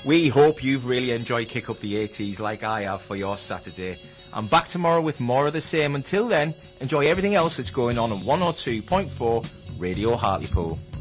We hope you've really enjoyed Kick Up the 80s like I have for your Saturday. I'm back tomorrow with more of the same. Until then, enjoy everything else that's going on 102.4 Radio Hartlepool.